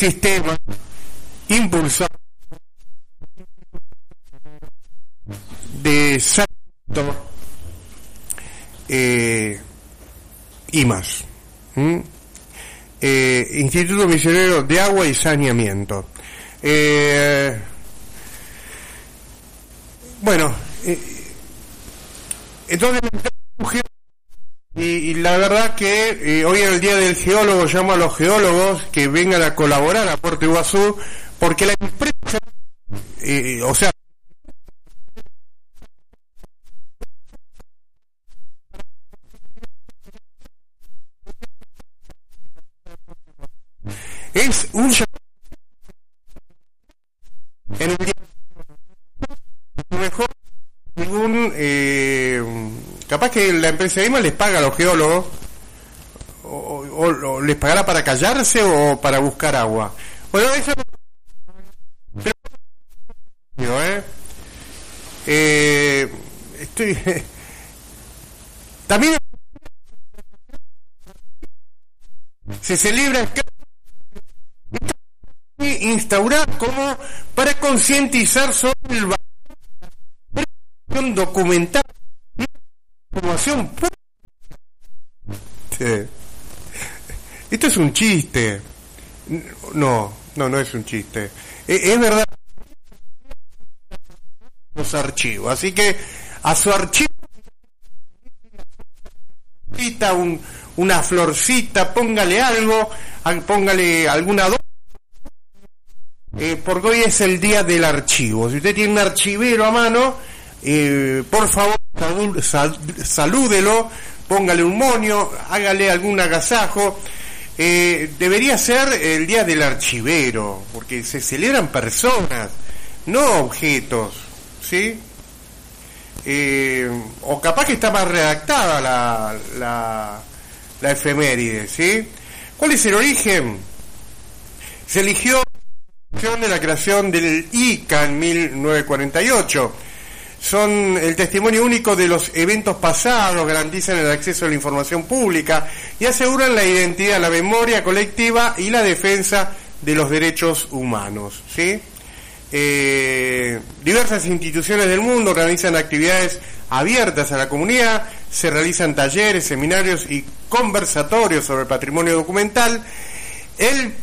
sistema impulsado de saneamiento y más. Instituto Misionero de Agua y Saneamiento. Bueno, entonces y la verdad que hoy en el Día del Geólogo llamo a los geólogos que vengan a colaborar a Puerto Iguazú, porque la empresa, o sea, es un en el día mejor capaz que la empresa misma les paga a los geólogos o les pagará para callarse o para buscar agua. Bueno, eso estoy también se celebra instaurar como para concientizar sobre el valor documental información pública. Esto es un chiste. No es un chiste. Es verdad. Los archivos. Así que a su archivo una florcita, póngale algo, póngale alguna porque hoy es el día del archivo. Si usted tiene un archivero a mano, por favor salúdelo, póngale un moño, hágale algún agasajo. Debería ser el día del archivero, porque se celebran personas, no objetos, ¿sí? O capaz que está más redactada la efeméride, ¿sí? ¿Cuál es el origen? Se eligió de la creación del ICA en 1948. Son el testimonio único de los eventos pasados, garantizan el acceso a la información pública y aseguran la identidad, la memoria colectiva y la defensa de los derechos humanos, ¿sí? Diversas instituciones del mundo organizan actividades abiertas a la comunidad, se realizan talleres, seminarios y conversatorios sobre patrimonio documental. El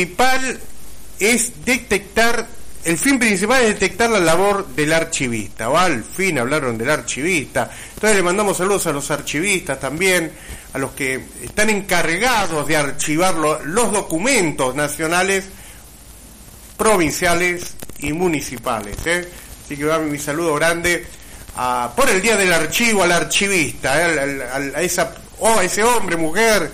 fin principal es detectar la labor del archivista, o al fin hablaron del archivista. Entonces le mandamos saludos a los archivistas también, a los que están encargados de archivar los documentos nacionales, provinciales y municipales, Así que va mi saludo grande por el día del archivo al archivista, a ese hombre, mujer,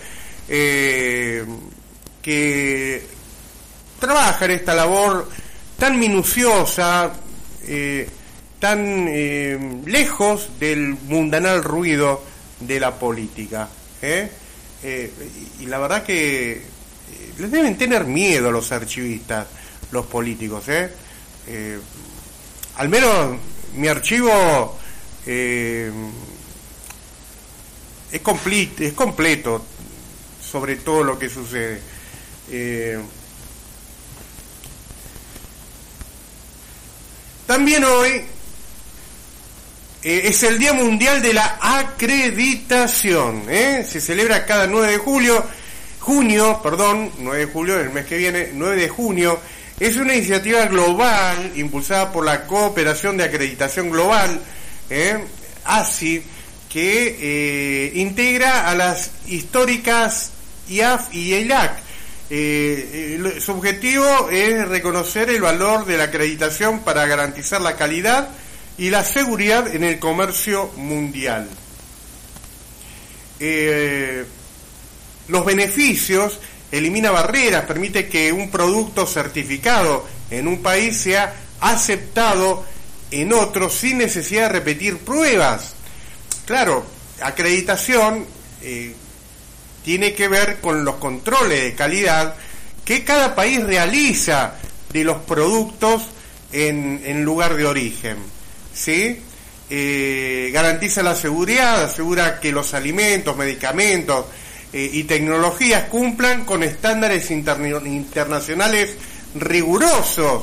que trabaja en esta labor tan minuciosa, tan lejos del mundanal ruido de la política, y la verdad que les deben tener miedo a los archivistas, los políticos, al menos mi archivo es completo sobre todo lo que sucede. También hoy es el Día Mundial de la Acreditación, se celebra cada 9 de julio, el mes que viene, 9 de junio, es una iniciativa global impulsada por la Cooperación de Acreditación Global, ASI, que integra a las históricas IAF y EILAC. Su objetivo es reconocer el valor de la acreditación para garantizar la calidad y la seguridad en el comercio mundial. Los beneficios: elimina barreras, permite que un producto certificado en un país sea aceptado en otro sin necesidad de repetir pruebas. Claro, acreditación tiene que ver con los controles de calidad que cada país realiza de los productos en lugar de origen, ¿sí? Garantiza la seguridad, asegura que los alimentos, medicamentos, y tecnologías cumplan con estándares internacionales rigurosos.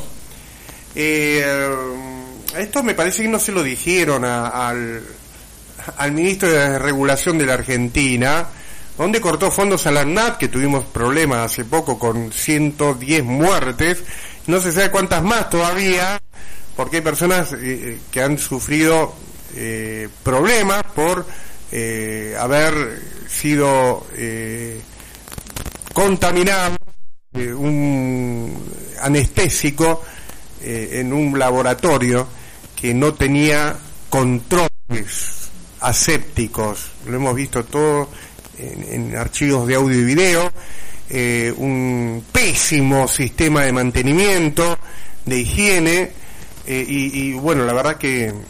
Esto me parece que no se lo dijeron al ministro de Regulación de la Argentina, donde cortó fondos a la ANMAT, que tuvimos problemas hace poco con 110 muertes, no se sabe cuántas más todavía, porque hay personas que han sufrido problemas por haber sido contaminados un anestésico en un laboratorio que no tenía controles asépticos. Lo hemos visto todo en archivos de audio y video, un pésimo sistema de mantenimiento, de higiene, y bueno, la verdad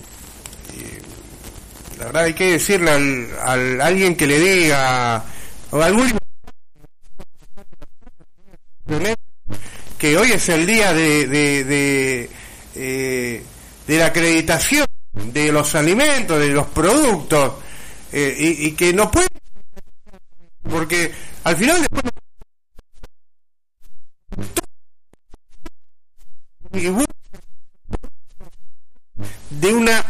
hay que decirle al alguien que le diga, o algún, que hoy es el día de la acreditación de los alimentos, de los productos, y que no puede, porque al final después de una